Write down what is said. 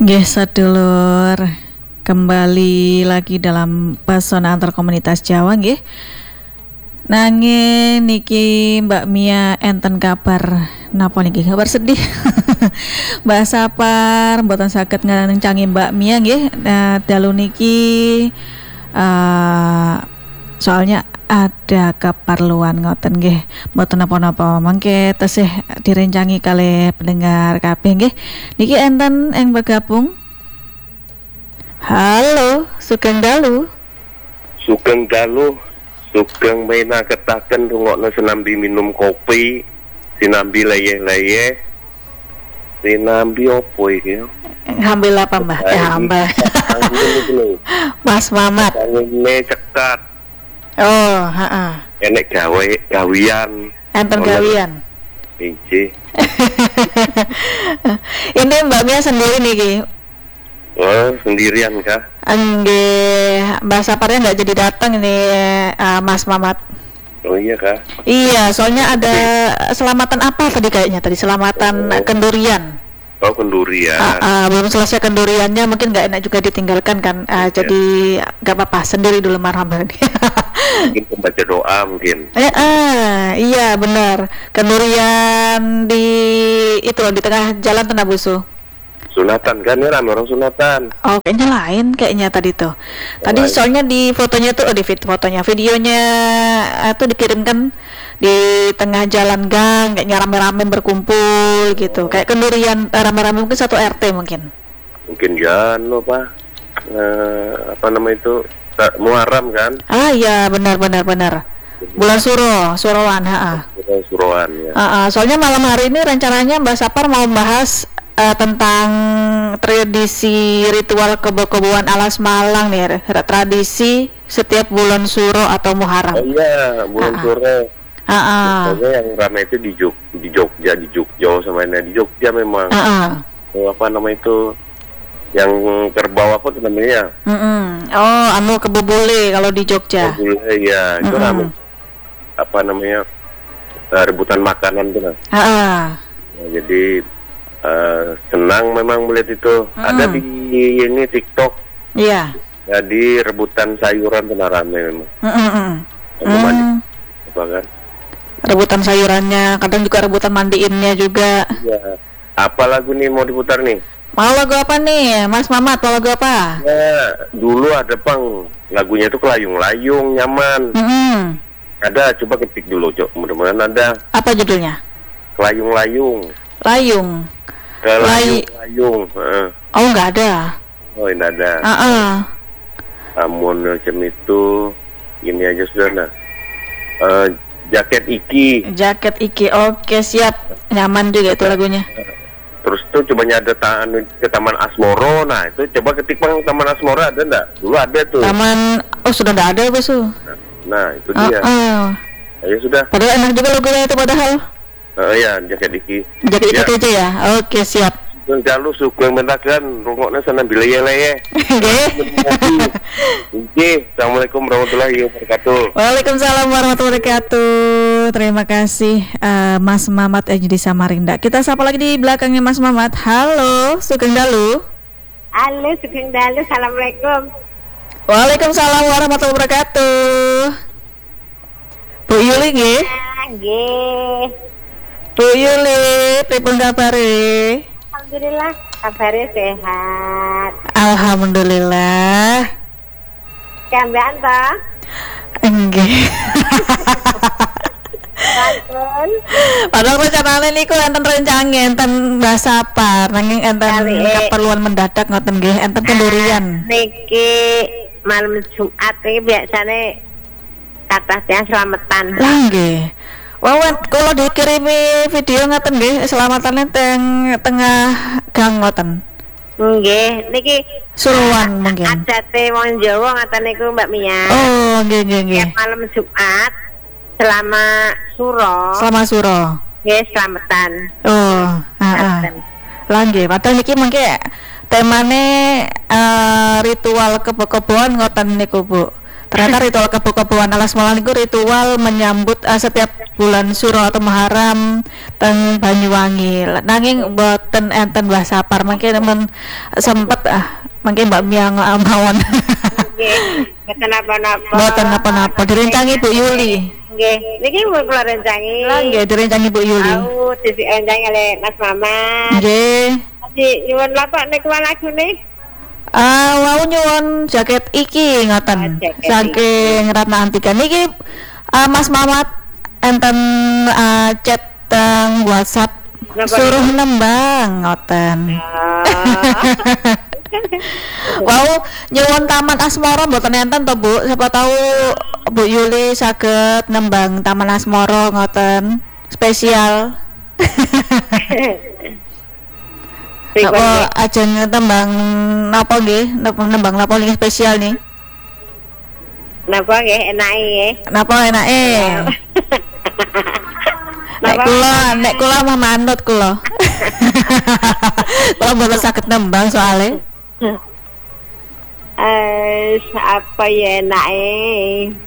Nggih sedulur, kembali lagi dalam pesona antar komunitas Jawa nggih. Nanging niki Mbak Mia enten kabar napa niki? Kabar sedih. Mbak Sapar mboten saged ngencangi Mbak Mia nggih. Dalu niki soalnya ada keperluan ngoten nggih. Mboten napa-napa mangke tesih direncangi kalih pendengar kabeh nggih. Niki enten yang bergabung. Halo, Sugeng Dalu. Sugeng Dalu, Sugeng menaketaken rungokno sinambi minum kopi, sinambi leyeh-leyeh, sinambi opo iki? Ngambil apa Mbah? Hamba. Mas Mamat. Ini cekat. Oh, heeh. Enek gawian. Enten gawian. Inci. Ini Mbak Mia sendiri niki. Oh, sendirian kah? Nggih, Mbak Saparnya nggak jadi datang ini Mas Mamat. Oh iya kah? Iya, soalnya ada selamatan apa tadi kayaknya tadi selamatan kendurian. Oh, kendurian. Belum selesai kenduriannya mungkin nggak enak juga ditinggalkan kan. Jadi nggak apa-apa sendiri dulu marhaban. Mungkin membaca doa mungkin. Iya benar. Kendurian di itu loh, di tengah jalan Tenabusu. Sunatan kan ya, rame orang sunatan. Oh kayaknya lain kayaknya tadi tuh. Tadi Lain. soalnya di fotonya tuh, videonya tuh dikirimkan di tengah jalan gang, kayaknya rame-rame berkumpul gitu. Kayak kendurian rame-rame mungkin satu RT mungkin. Mungkin Jano Pak. Apa nama itu? Muharram kan? Iya benar. Bulan Surowan, Surowan ya. Soalnya malam hari ini rencananya Mbak Sapar mau bahas tentang tradisi ritual kebo-keboan alas Malang nih, tradisi setiap bulan Suro atau Muharram. Oh iya, bulan Suro. Biasanya yang ramai itu di Jogja sama ini di Jogja memang. Apa nama itu? Yang kerbau apa tuh namanya? Oh, kebo bule kalau di Jogja. Kebo bule ya, itu ramai. Apa namanya? Rebutan makanan tuh. Nah, jadi senang memang melihat itu. Ada di ini TikTok. Iya. Jadi rebutan sayuran benar rame memang. Apa kan? Rebutan sayurannya, kadang juga rebutan mandiinnya juga. Iya. Apa lagu nih mau diputar nih? Mau lagu apa nih, Mas Mamat? Mau lagu apa? Ya, dulu ada lagunya itu Kelayung-layung, nyaman. Ada, coba ketik dulu, Cok. Mudah-mudahan ada. Apa judulnya? Kelayung-layung. Layung. Kelayung-layung. Oh, nggak ada. Oh, ini ada. Namun macam itu, ini aja sudah nah. Jaket Iki, oke siap. Nyaman juga itu lagunya. Terus tuh coba ada ke Taman Asmoro. Nah itu coba ketik Taman Asmoro ada enggak? Dulu ada tuh. Sudah enggak ada besu. Nah itu dia. Ya sudah. Padahal enak juga lagunya itu padahal. Iya, Jaket Iki. Jaket Iki itu ya. Oke siap. Jalu suku yang mentakan rungoknya sana bileye-leye. Oke. Assalamualaikum warahmatullahi wabarakatuh. Waalaikumsalam warahmatullahi wabarakatuh. Terima kasih Mas Mamat di Samarinda. Kita sapa lagi di belakangnya Mas Mamat. Halo, Sugeng Dalu. Halo, Sugeng Dalu. Assalamualaikum. Waalaikumsalam warahmatullahi wabarakatuh. Bu Yuli nggih? Nggih. Bu Yuli, pripun kabare? Alhamdulillah, kabarnya sehat. Alhamdulillah. Kambean toh? Enggih. Pantun. Padahal rencanane niku enten rencang enten Mbah Sapar, nanging enten keperluan mendadak ngoten nggih, enten kendurian. Niki malam Jumat iki biasane kathah tiyang slametan. Lah nggih. Wawan, kalau dikirimi video ngoten nggih, selamatane tengah gang ngoten. Nggih, niki Suruhan mungkin. Adate wong Jawa ngoten niku Mbak Mia. Oh, nggih. Malam Jumat selama Suro. Nggih, slametan. Oh, Lah nggih, padahal niki mengke temane ritual kebo-keboan ngoten niku, Bu. Ternyata ritual kebo-keboan Alas Malang itu ritual menyambut setiap bulan Suro atau Muharram teng Banyuwangi. Nanging boten enten Mbah Sapar, mangke men sempet mangke Mbak Mia mawon. Nggih, boten napa-napa. Boten napa-napa, direncangi Bu Yuli. Nggih, niki mun kula rencangi. Lah nggih direncangi Bu Yuli. Tahu direncangi oleh Mas Mamat. Nggih. Di nyuwun lapak niku lagune. Wau nyuwun jaket iki ngoten. Saking Ratna Antika niki Mas Mamat enten chat teng WhatsApp suruh nembang ngoten. Wow, nyuwun Taman Asmara mboten enten to Bu? Siapa tahu Bu Yuli saged nembang Taman Asmara ngoten spesial. Apa ajeng tembang napa nggih? Nembang napa nggih spesial nih? Napa nggih enake nggih? Napa enake? Nek kula mah manut kula. Kula mboten saged nembang soalnya. Apa ya enake?